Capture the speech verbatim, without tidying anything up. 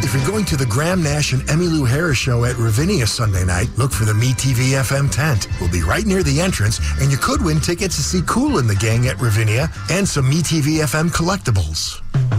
If you're going to the Graham Nash and Emmylou Harris show at Ravinia Sunday night, look for the MeTV F M tent. We'll be right near the entrance, and you could win tickets to see Kool and the Gang at Ravinia and some MeTV F M collectibles.